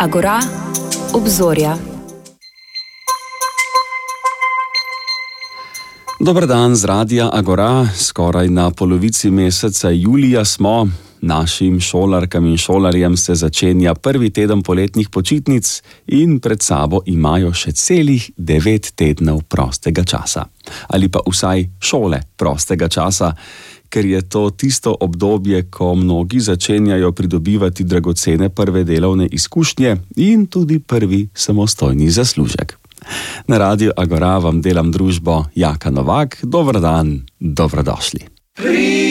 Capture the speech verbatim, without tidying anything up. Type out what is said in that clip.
Agora, obzorja. Dober dan z radia Agora, skoraj na polovici meseca julija smo. Našim šolarkam in šolarjem se začenja prvi teden poletnih počitnic in pred sabo imajo še celih devet tednov prostega časa. Ali pa vsaj šole prostega časa, ker je to tisto obdobje, ko mnogi začenjajo pridobivati dragocene prve delovne izkušnje in tudi prvi samostojni zaslužek. Na radiu Agora vam delam družbo Jaka Novak. Dober dan, dobrodošli.